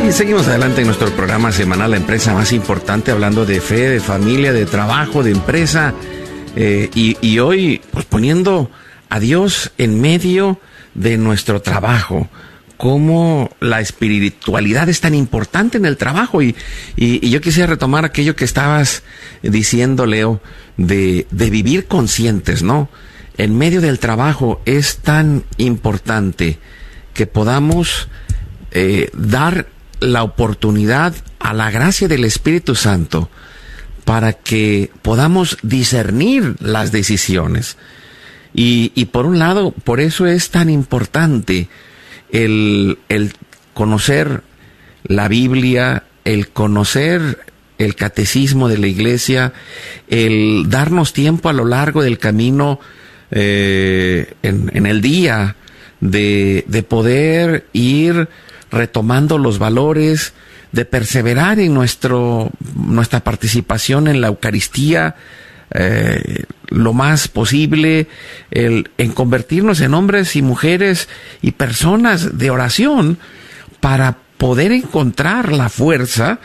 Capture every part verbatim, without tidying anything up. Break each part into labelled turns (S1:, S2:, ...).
S1: Y seguimos adelante en nuestro programa semanal, La Empresa Más Importante, hablando de fe, de familia, de trabajo, de empresa. Eh, y, y hoy, pues poniendo a Dios en medio de nuestro trabajo. Cómo la espiritualidad es tan importante en el trabajo. Y, y, y yo quisiera retomar aquello que estabas diciendo, Leo, de, de vivir conscientes, ¿no? En medio del trabajo es tan importante que podamos eh, dar la oportunidad a la gracia del Espíritu Santo para que podamos discernir las decisiones. Y, y por un lado, por eso es tan importante el, el conocer la Biblia, el conocer el catecismo de la Iglesia, el darnos tiempo a lo largo del camino, eh, en, en el día, de, de poder ir retomando los valores, de perseverar en nuestro, nuestra participación en la Eucaristía, eh, lo más posible, el, en convertirnos en hombres y mujeres y personas de oración para poder encontrar la fuerza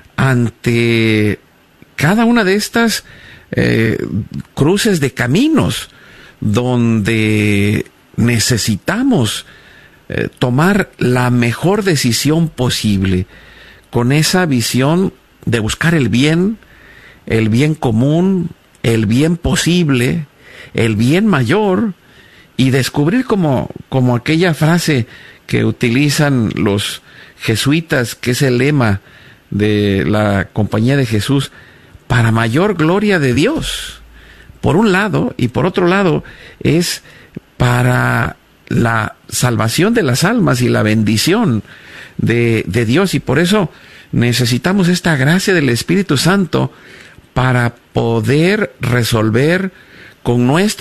S1: ante cada una de estas eh, cruces de caminos donde necesitamos eh, tomar la mejor decisión posible con esa visión de buscar el bien, el bien común, el bien posible, el bien mayor, y descubrir como, como aquella frase que utilizan los jesuitas, que es el lema de la Compañía de Jesús, para mayor gloria de Dios, por un lado, y por otro lado es para la salvación de las almas y la bendición de, de Dios. Y por eso necesitamos esta gracia del Espíritu Santo para poder resolver con nuestro